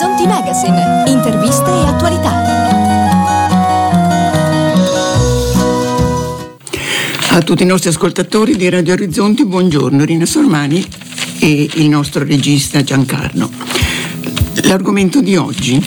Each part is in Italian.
Orizzonti Magazine, interviste e attualità. A tutti i nostri ascoltatori di Radio Orizzonti, buongiorno, Rina Sormani e il nostro regista Giancarlo. L'argomento di oggi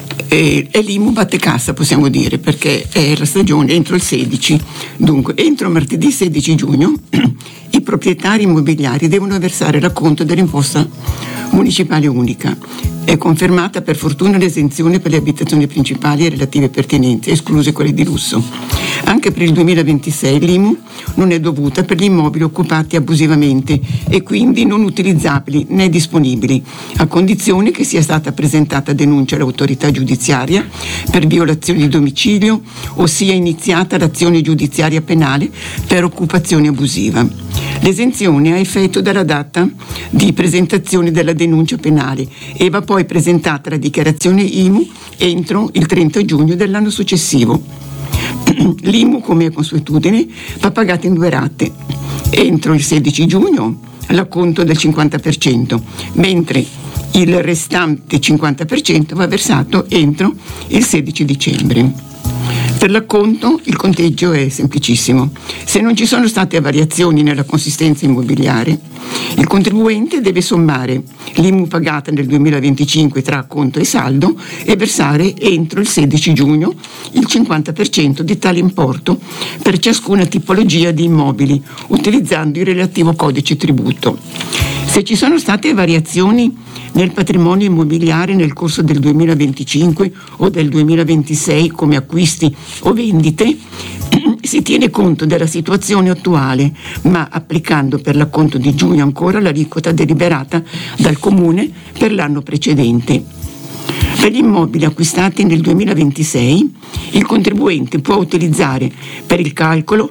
è l'IMU battecassa, possiamo dire, perché è la stagione entro il 16. Dunque, entro martedì 16 giugno i proprietari immobiliari devono versare l'acconto dell'imposta municipale unica. È confermata per fortuna l'esenzione per le abitazioni principali e relative pertinenze, escluse quelle di lusso. Anche per il 2026 l'IMU non è dovuta per gli immobili occupati abusivamente e quindi non utilizzabili né disponibili, a condizione che sia stata presentata denuncia all'autorità giudiziaria per violazione di domicilio o sia iniziata l'azione giudiziaria penale per occupazione abusiva. L'esenzione ha effetto dalla data di presentazione della denuncia penale e va poi presentata la dichiarazione IMU entro il 30 giugno dell'anno successivo. L'IMU, come è consuetudine, va pagata in 2 rate. Entro il 16 giugno l'acconto del 50%, mentre il restante 50% va versato entro il 16 dicembre. Per l'acconto il conteggio è semplicissimo. Se non ci sono state variazioni nella consistenza immobiliare, il contribuente deve sommare l'IMU pagata nel 2025 tra acconto e saldo e versare entro il 16 giugno il 50% di tale importo per ciascuna tipologia di immobili, utilizzando il relativo codice tributo. Se ci sono state variazioni nel patrimonio immobiliare nel corso del 2025 o del 2026 come acquisti o vendite, si tiene conto della situazione attuale, ma applicando per l'acconto di giugno ancora l'aliquota deliberata dal Comune per l'anno precedente. Per gli immobili acquistati nel 2026, il contribuente può utilizzare per il calcolo